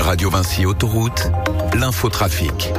Radio Vinci Autoroute, l'infotrafic.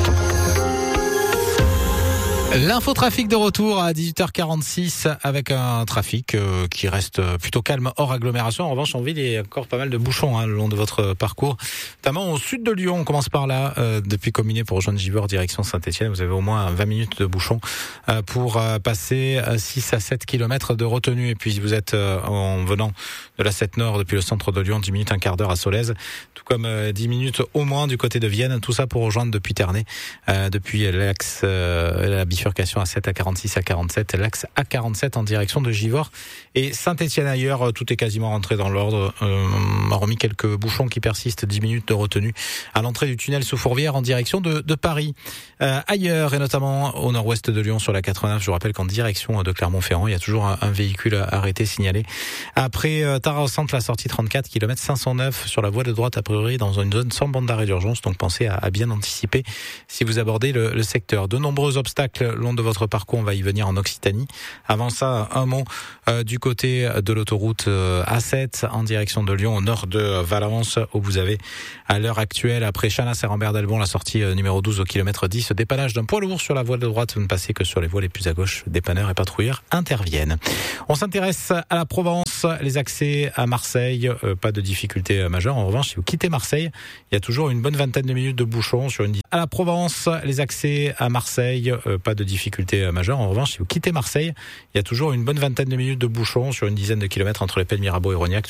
L'infotrafic de retour à 18h46 avec un trafic qui reste plutôt calme hors agglomération. En revanche, en ville, il y a encore pas mal de bouchons le long de votre parcours. Notamment au sud de Lyon, on commence par là, depuis Comminé pour rejoindre Givors, direction Saint-Etienne. Vous avez au moins 20 minutes de bouchons pour passer 6 à 7 km de retenue. Et puis, si vous êtes en venant de la 7 Nord depuis le centre de Lyon, 10 minutes, un quart d'heure à Solèze. Tout comme 10 minutes au moins du côté de Vienne. Tout ça pour rejoindre depuis Ternay, depuis l'axe la bifurcation A7 à 46 à 47, l'axe A47 en direction de Givors et Saint-Etienne. Ailleurs, tout est quasiment rentré dans l'ordre, hormis quelques bouchons qui persistent, 10 minutes de retenue à l'entrée du tunnel sous Fourvière en direction de Paris. Ailleurs, et notamment au nord-ouest de Lyon sur la 89, je vous rappelle qu'en direction de Clermont-Ferrand, il y a toujours un véhicule arrêté signalé. Après Tara au centre, la sortie 34 km 509 sur la voie de droite, a priori dans une zone sans bande d'arrêt d'urgence, donc pensez à bien anticiper si vous abordez le secteur. De nombreux obstacles long de votre parcours, on va y venir en Occitanie. Avant ça, un mot du côté de l'autoroute A7 en direction de Lyon, au nord de Valence, où vous avez à l'heure actuelle, après Chanas et Rambert d'Albon, la sortie numéro 12 au kilomètre 10, dépannage d'un poids lourd sur la voie de droite. Vous ne passez que sur les voies les plus à gauche. Dépanneurs et patrouilleurs interviennent. On s'intéresse à la Provence, les accès à Marseille, pas de difficulté majeure. En revanche, si vous quittez Marseille, il y a toujours une bonne vingtaine de minutes de bouchons sur une. À la Provence, les accès à Marseille, pas de difficulté majeure. En revanche, si vous quittez Marseille, il y a toujours une bonne vingtaine de minutes de bouchons sur une dizaine de kilomètres entre les Pays de Mirabeau et Rognac.